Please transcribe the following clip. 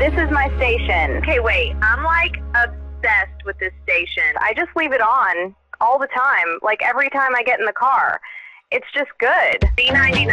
This is my station. Okay, wait. I'm like obsessed with this station. I just leave it on all the time, like every time I get in the car. It's just good. B99.